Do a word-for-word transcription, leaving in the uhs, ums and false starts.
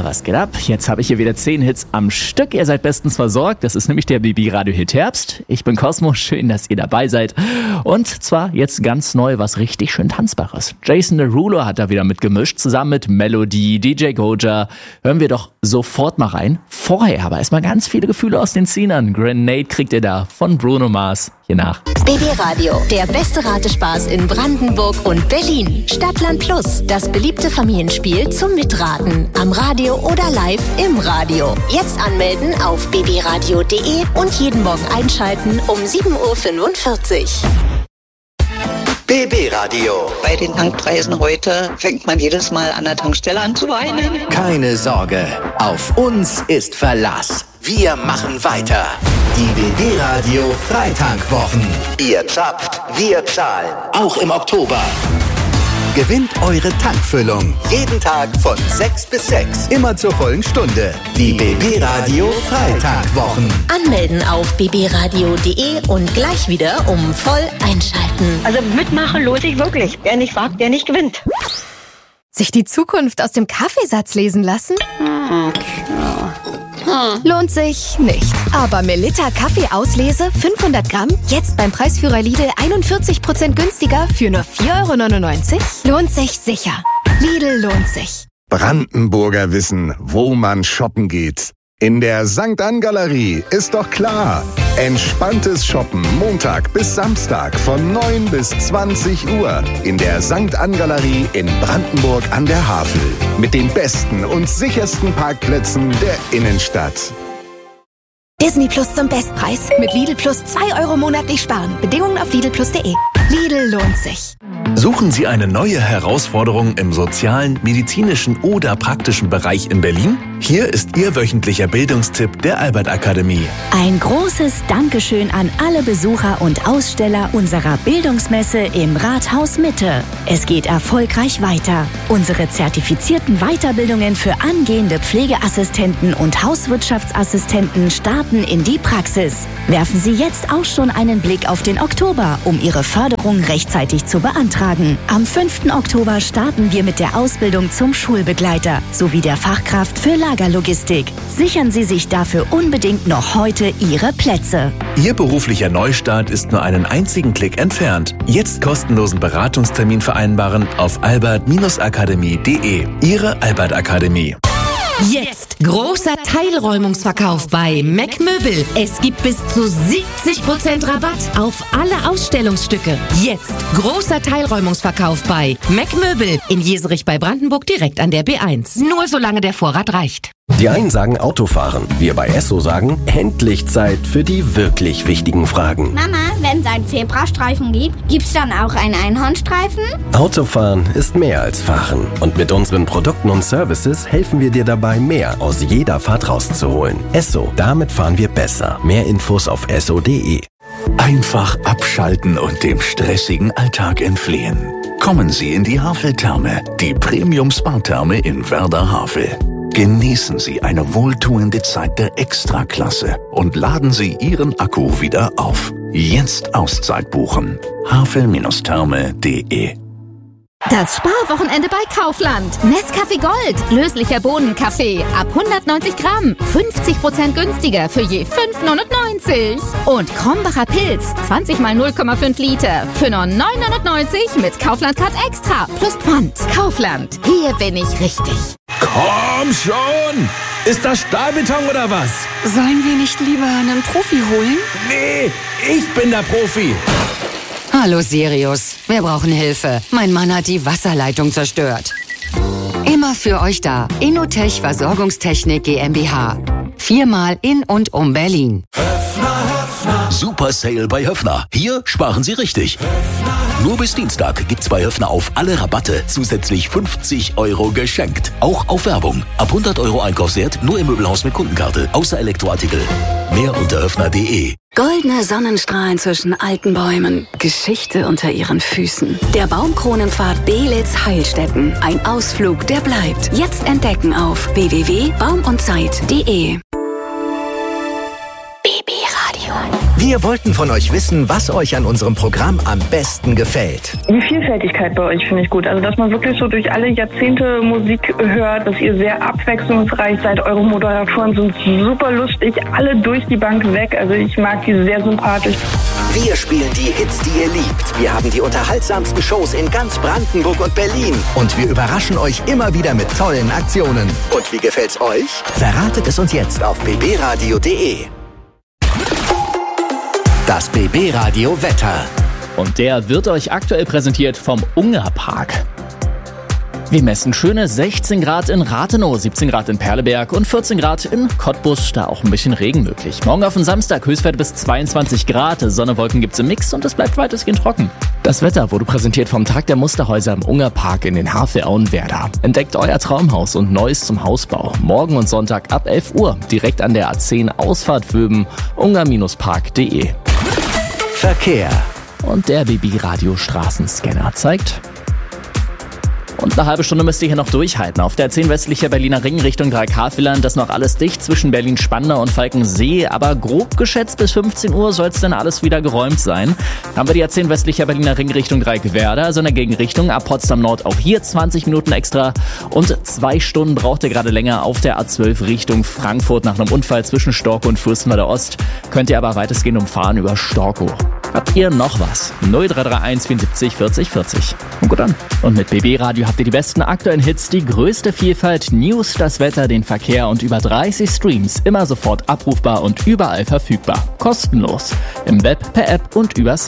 was geht ab? Jetzt habe ich hier wieder zehn Hits am Stück. Ihr seid bestens versorgt. Das ist nämlich der B B Radio Hit Herbst. Ich bin Cosmo. Schön, dass ihr dabei seid. Und zwar jetzt ganz neu was richtig schön Tanzbares. Jason Derulo hat da wieder mitgemischt, zusammen mit Melody, D J Goja. Hören wir doch sofort mal rein. Vorher aber erstmal ganz viele Gefühle aus den Zehnern. Grenade kriegt ihr da von Bruno Mars. Hier nach. B B Radio, der beste Ratespaß in Brandenburg und Berlin. Stadtland Plus, das beliebte Familienspiel zum Mitraten. Am Radio oder live im Radio. Jetzt anmelden auf b b radio punkt d e und jeden Morgen einschalten um sieben Uhr fünfundvierzig. B B Radio. Bei den Tankpreisen heute fängt man jedes Mal an der Tankstelle an zu weinen. Keine Sorge, auf uns ist Verlass. Wir machen weiter. Die B B Radio Freitankwwochen. Ihr zapft, wir zahlen. Auch im Oktober. Gewinnt eure Tankfüllung. Jeden Tag von sechs bis sechs. Immer zur vollen Stunde. Die B B Radio Freitankwwochen. Anmelden auf b b radio punkt d e und gleich wieder um voll einschalten. Also mitmachen lohnt sich wirklich. Wer nicht wagt, der nicht gewinnt. Sich die Zukunft aus dem Kaffeesatz lesen lassen? Lohnt sich nicht. Aber Melitta Kaffeeauslese fünfhundert Gramm, jetzt beim Preisführer Lidl einundvierzig Prozent günstiger für nur vier Euro neunundneunzig? Lohnt sich sicher. Lidl lohnt sich. Brandenburger wissen, wo man shoppen geht. In der Sankt Ann Galerie ist doch klar. Entspanntes Shoppen Montag bis Samstag von neun bis zwanzig Uhr in der Sankt Ann Galerie in Brandenburg an der Havel. Mit den besten und sichersten Parkplätzen der Innenstadt. Disney Plus zum Bestpreis. Mit Lidl Plus zwei Euro monatlich sparen. Bedingungen auf lidl plus punkt d e. Lidl lohnt sich. Suchen Sie eine neue Herausforderung im sozialen, medizinischen oder praktischen Bereich in Berlin? Hier ist Ihr wöchentlicher Bildungstipp der Albert-Akademie. Ein großes Dankeschön an alle Besucher und Aussteller unserer Bildungsmesse im Rathaus Mitte. Es geht erfolgreich weiter. Unsere zertifizierten Weiterbildungen für angehende Pflegeassistenten und Hauswirtschaftsassistenten starten in die Praxis. Werfen Sie jetzt auch schon einen Blick auf den Oktober, um Ihre Förderung rechtzeitig zu beantragen. Am fünften Oktober starten wir mit der Ausbildung zum Schulbegleiter sowie der Fachkraft für Lagerlogistik. Sichern Sie sich dafür unbedingt noch heute Ihre Plätze. Ihr beruflicher Neustart ist nur einen einzigen Klick entfernt. Jetzt kostenlosen Beratungstermin vereinbaren auf albert akademie punkt d e. Ihre Albert Akademie. Jetzt großer Teilräumungsverkauf bei Mac Möbel. Es gibt bis zu siebzig Prozent Rabatt auf alle Ausstellungsstücke. Jetzt großer Teilräumungsverkauf bei Mac Möbel in Jeserich bei Brandenburg direkt an der B eins. Nur solange der Vorrat reicht. Die einen sagen Autofahren, wir bei Esso sagen, endlich Zeit für die wirklich wichtigen Fragen. Mama, wenn es einen Zebrastreifen gibt, gibt's dann auch einen Einhornstreifen? Autofahren ist mehr als Fahren. Und mit unseren Produkten und Services helfen wir dir dabei, mehr aus jeder Fahrt rauszuholen. Esso, damit fahren wir besser. Mehr Infos auf esso punkt d e. Einfach abschalten und dem stressigen Alltag entfliehen. Kommen Sie in die Havel-Therme, die Premium-Spa-Therme in Werder-Havel. Genießen Sie eine wohltuende Zeit der Extraklasse und laden Sie Ihren Akku wieder auf. Jetzt Auszeit buchen. havel Therme punkt d e. Das Sparwochenende bei Kaufland. Nescafé Gold, löslicher Bohnenkaffee, ab hundertneunzig Gramm, fünfzig Prozent günstiger für je fünf neunundneunzig. Und Krombacher Pilz, zwanzig mal null Komma fünf Liter, für nur neun neunundneunzig mit Kaufland Card Extra, plus Pfand. Kaufland, hier bin ich richtig. Komm schon! Ist das Stahlbeton oder was? Sollen wir nicht lieber einen Profi holen? Nee, ich bin der Profi. Hallo Sirius, wir brauchen Hilfe. Mein Mann hat die Wasserleitung zerstört. Immer für euch da. Innotech Versorgungstechnik GmbH. Viermal in und um Berlin. Super Sale bei Höffner. Hier sparen Sie richtig. Nur bis Dienstag gibt's bei Höffner auf alle Rabatte zusätzlich fünfzig Euro geschenkt. Auch auf Werbung. Ab hundert Euro Einkaufswert nur im Möbelhaus mit Kundenkarte. Außer Elektroartikel. Mehr unter höffner punkt d e. Goldene Sonnenstrahlen zwischen alten Bäumen. Geschichte unter ihren Füßen. Der Baumkronenpfad Belitz Heilstätten. Ein Ausflug, der bleibt. Jetzt entdecken auf w w w punkt baum und zeit punkt d e. B B Radio. Wir wollten von euch wissen, was euch an unserem Programm am besten gefällt. Die Vielfältigkeit bei euch finde ich gut. Also, dass man wirklich so durch alle Jahrzehnte Musik hört, dass ihr sehr abwechslungsreich seid. Eure Moderatoren sind super lustig, alle durch die Bank weg. Also, ich mag die sehr sympathisch. Wir spielen die Hits, die ihr liebt. Wir haben die unterhaltsamsten Shows in ganz Brandenburg und Berlin. Und wir überraschen euch immer wieder mit tollen Aktionen. Und wie gefällt's euch? Verratet es uns jetzt auf b b radio punkt d e. Das B B Radio Wetter. Und der wird euch aktuell präsentiert vom Ungerpark. Wir messen schöne sechzehn Grad in Rathenow, siebzehn Grad in Perleberg und vierzehn Grad in Cottbus, da auch ein bisschen Regen möglich. Morgen auf den Samstag Höchstwert bis zweiundzwanzig Grad, Sonne, Wolken gibt's im Mix und es bleibt weitestgehend trocken. Das Wetter wurde präsentiert vom Tag der Musterhäuser im Ungerpark in den Havel-Auenwerder. Entdeckt euer Traumhaus und Neues zum Hausbau. Morgen und Sonntag ab elf Uhr, direkt an der A zehn Ausfahrt Wöben, unger Park punkt de. Verkehr. Und der B B-Radio Straßenscanner zeigt... Und eine halbe Stunde müsst ihr hier noch durchhalten. Auf der A zehn westlicher Berliner Ring Richtung drei K-Villern, das noch alles dicht zwischen Berlin-Spandau und Falkensee. Aber grob geschätzt bis fünfzehn Uhr soll es dann alles wieder geräumt sein. Haben wir die A zehn westlicher Berliner Ring Richtung Dreieckwerder, also in der Gegenrichtung ab Potsdam Nord auch hier zwanzig Minuten extra. Und zwei Stunden braucht ihr gerade länger auf der A zwölf Richtung Frankfurt nach einem Unfall zwischen Storkow und Fürstenwalder Ost. Könnt ihr aber weitestgehend umfahren über Storkow. Habt ihr noch was? null drei drei eins vierundsiebzig vierzig vierzig. Und gut an. Und mit B B-Radio habt ihr die besten aktuellen Hits, die größte Vielfalt, News, das Wetter, den Verkehr und über dreißig Streams. Immer sofort abrufbar und überall verfügbar. Kostenlos. Im Web, per App und übers